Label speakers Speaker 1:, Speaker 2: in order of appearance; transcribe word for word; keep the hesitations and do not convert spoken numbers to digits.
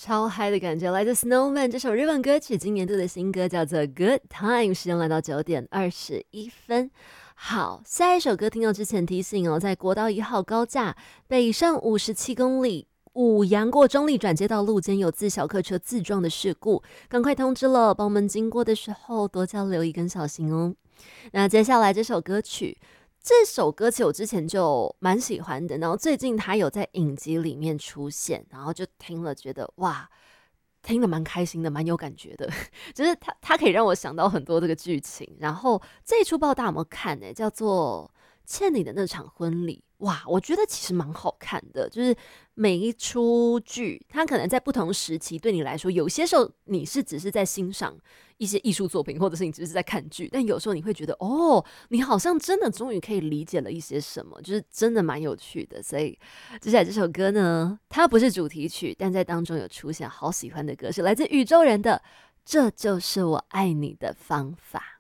Speaker 1: 超嗨的感觉，来自 Snowman 这首日文歌曲，今年度的新歌叫做 Good Time， 时间来到九点二十一分。好，下一首歌听到之前提醒哦，在国道一号高架北上五十七公里。五杨过中立转接道路间有自小客车自撞的事故，赶快通知了，帮我们经过的时候多加留意跟小心哦。那接下来这首歌曲，这首歌其实我之前就蛮喜欢的，然后最近它有在影集里面出现，然后就听了觉得哇，听得蛮开心的，蛮有感觉的，就是它它可以让我想到很多这个剧情。然后这一出不知道大家有没有看呢、欸？叫做《欠你的那场婚礼》。哇，我觉得其实蛮好看的，就是每一出剧，它可能在不同时期对你来说，有些时候你是只是在欣赏一些艺术作品，或者是你只是在看剧，但有时候你会觉得，哦，你好像真的终于可以理解了一些什么，就是真的蛮有趣的。所以接下来这首歌呢，它不是主题曲，但在当中有出现好喜欢的歌，是来自宇宙人的《这就是我爱你的方法》。